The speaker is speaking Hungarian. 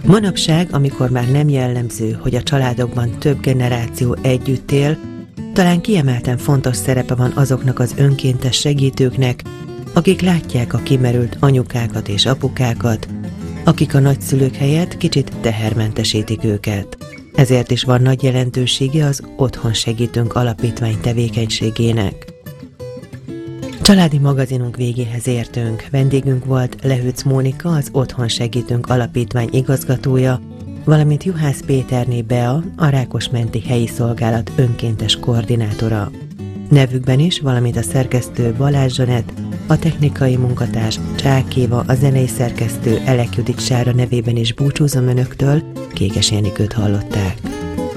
Manapság, amikor már nem jellemző, hogy a családokban több generáció együtt él, talán kiemelten fontos szerepe van azoknak az önkéntes segítőknek, akik látják a kimerült anyukákat és apukákat, akik a nagyszülők helyett kicsit tehermentesítik őket. Ezért is van nagy jelentősége az Otthon Segítünk Alapítvány tevékenységének. Családi magazinunk végéhez értünk. Vendégünk volt Lehőc Mónika, az Otthon Segítünk Alapítvány igazgatója, valamint Juhász Péterné Bea, a Rákosmenti Helyi Szolgálat önkéntes koordinátora. Nevükben is, valamint a szerkesztő Balázs Zsanett, a technikai munkatárs Csák Éva, a zenei szerkesztő Elek Judit Sára nevében is búcsúzom önöktől, Kékes Enikőt hallották.